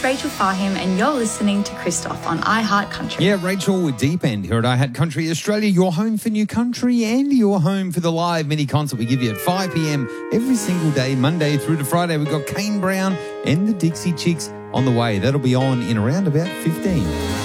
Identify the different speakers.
Speaker 1: is Rachel Farham, and you're listening to Christoph on iHeart Country.
Speaker 2: Yeah, Rachel with Deep End here at iHeart Country Australia, your home for new country and your home for the live mini concert we give you at 5 p.m. every single day, Monday through to Friday. We've got Kane Brown and the Dixie Chicks on the way. That'll be on in around about 15.